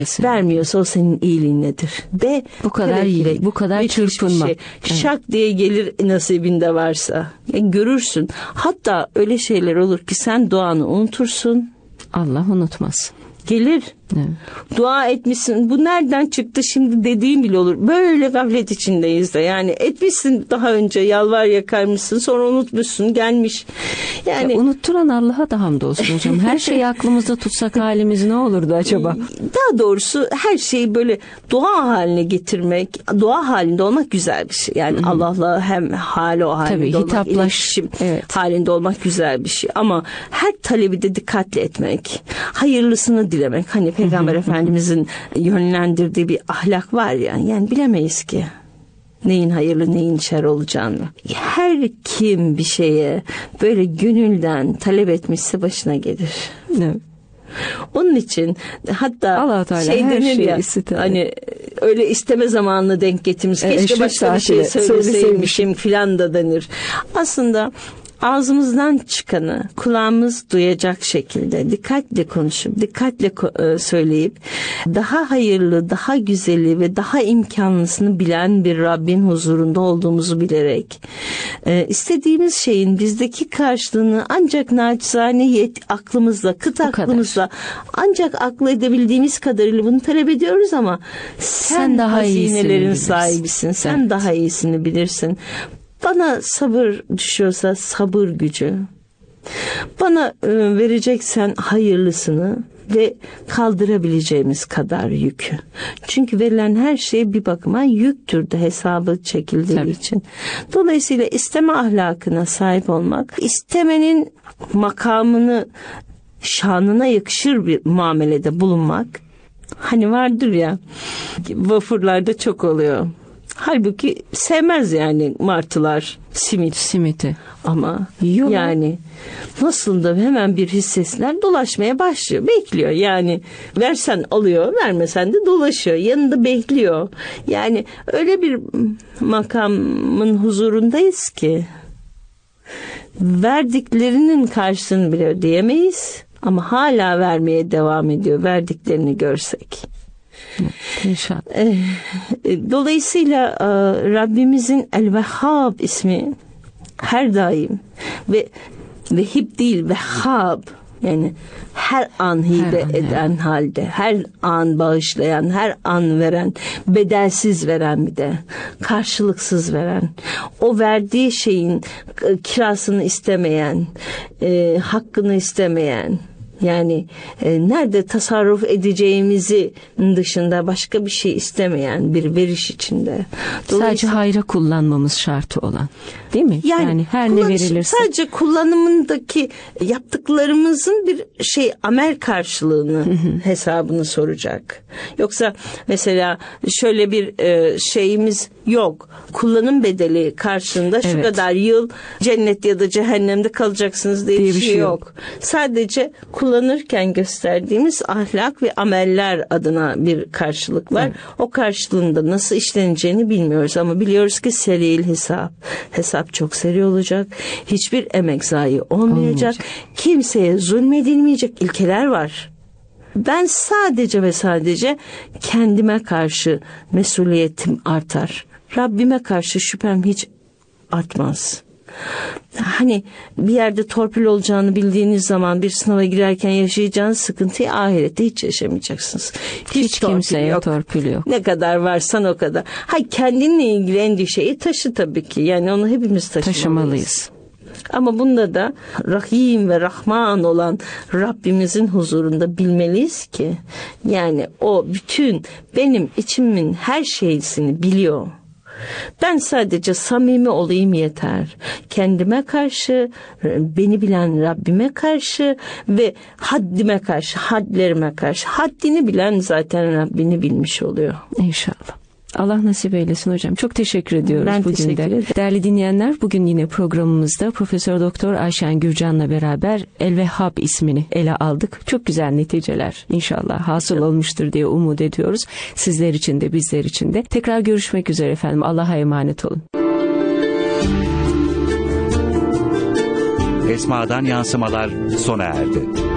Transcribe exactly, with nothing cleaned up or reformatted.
Vermiyorsa o senin iyiliğindedir. De bu kadar iyi, bu kadar çırpınma. Şey. Evet. Şak diye gelir nasibinde varsa. Yani görürsün. Hatta öyle şeyler olur ki sen duanı unutursun. Allah unutmaz. Gelir. Evet. Dua etmişsin. Bu nereden çıktı şimdi dediğim bile olur. Böyle gaflet içindeyiz de. Yani etmişsin daha önce, yalvar yakarmışsın, sonra unutmuşsun, gelmiş. Yani ya unutturan Allah'a da hamdolsun hocam. Her şeyi aklımızda tutsak halimiz ne olurdu acaba? Daha doğrusu her şeyi böyle dua haline getirmek, dua halinde olmak güzel bir şey. Yani Allah'la hem hali o halinde Tabii, olmak, hitaplaş. iletişim Evet. halinde olmak güzel bir şey. Ama her talebi de dikkatli etmek, hayırlısını dilemek. Hani Peygamber Efendimizin yönlendirdiği bir ahlak var ya, yani bilemeyiz ki neyin hayırlı neyin şer olacağını. Her kim bir şeye böyle gönülden talep etmişse başına gelir. Evet. Onun için hatta Allah Teala şey her denir şeyi ya, ister. Öyle isteme zamanını denk getirmiş. Keşke e, başka bir şey söyleseymişim filan da denir. Aslında ağzımızdan çıkanı kulağımız duyacak şekilde dikkatle konuşup, dikkatle söyleyip daha hayırlı, daha güzeli ve daha imkanlısını bilen bir Rabbin huzurunda olduğumuzu bilerek istediğimiz şeyin bizdeki karşılığını ancak naçizane yet aklımızla, kıt aklımızla ancak akıl edebildiğimiz kadarıyla bunu talep ediyoruz ama sen, sen daha hazinelerin sahibisin. Sen evet. daha iyisini bilirsin. Bana sabır düşüyorsa sabır gücü. Bana e, vereceksen hayırlısını ve kaldırabileceğimiz kadar yükü. Çünkü verilen her şey bir bakıma yüktür de hesabı çekildiği Tabii. için. Dolayısıyla isteme ahlakına sahip olmak, istemenin makamını, şanına yakışır bir muamelede bulunmak. Hani vardır ya, vapurlarda çok oluyor. Halbuki sevmez yani martılar simit. Simiti. Ama Yok. yani nasıl da hemen bir hissesler dolaşmaya başlıyor. Bekliyor yani, versen alıyor, vermesen de dolaşıyor. Yanında bekliyor. Yani öyle bir makamın huzurundayız ki verdiklerinin karşılığını bile ödeyemeyiz. Ama hala vermeye devam ediyor verdiklerini görsek. İnşallah. Dolayısıyla Rabbimizin El-Vehhab ismi her daim ve vehib değil Vehhab, yani her an hibe her eden an, halde, her an bağışlayan, her an veren, bedelsiz veren, bir de karşılıksız veren, o verdiği şeyin kirasını istemeyen, e, hakkını istemeyen, yani e, nerede tasarruf edeceğimizi dışında başka bir şey istemeyen bir veriş içinde. Sadece hayra kullanmamız şartı olan, değil mi? Yani, yani her kullanış, ne verilirse. Sadece kullanımındaki yaptıklarımızın bir şey amel karşılığını hesabını soracak. Yoksa mesela şöyle bir e, şeyimiz yok. Kullanım bedeli karşılığında şu evet. kadar yıl cennet ya da cehennemde kalacaksınız diye, diye bir şey, şey yok. yok. Sadece kullanırken gösterdiğimiz ahlak ve ameller adına bir karşılık var. Evet. O karşılığında nasıl işleneceğini bilmiyoruz ama biliyoruz ki seril hesap. Hesap çok seri olacak. Hiçbir emek zayi olmayacak. olmayacak. Kimseye zulmedilmeyecek ilkeler var. Ben sadece ve sadece kendime karşı mesuliyetim artar. Rabbime karşı şüphem hiç artmaz. Hani bir yerde torpil olacağını bildiğiniz zaman bir sınava girerken yaşayacağınız sıkıntıyı ahirette hiç yaşamayacaksınız. Hiç, hiç kimseye yok. torpil yok. Ne kadar varsan o kadar. Hay kendinle ilgili endişeyi taşı tabii ki. Yani onu hepimiz taşımalıyız. Taşımalıyız. Ama bunda da Rahim ve Rahman olan Rabbimizin huzurunda bilmeliyiz ki yani o bütün benim içimin her şeysini biliyor. Ben sadece samimi olayım yeter. Kendime karşı, beni bilen Rabbime karşı ve haddime karşı, hadlerime karşı. Haddini bilen zaten Rabbini bilmiş oluyor. İnşallah. Allah nasip eylesin hocam. Çok teşekkür ediyoruz ben bugün teşekkür de. ederim. Değerli dinleyenler, bugün yine programımızda Profesör Doktor Ayşen Gürcan'la beraber El-Vehhab ismini ele aldık. Çok güzel neticeler inşallah hasıl evet. olmuştur diye umut ediyoruz. Sizler için de bizler için de. Tekrar görüşmek üzere efendim. Allah'a emanet olun. Esma'dan yansımalar sona erdi.